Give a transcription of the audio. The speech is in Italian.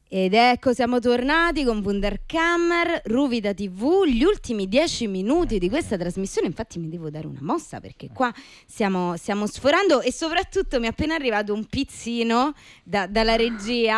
Ed ecco, siamo tornati con Wunderkammer, Ruvida TV, gli ultimi 10 minuti di questa trasmissione. Infatti mi devo dare una mossa perché qua stiamo sforando, e soprattutto mi è appena arrivato un pizzino dalla regia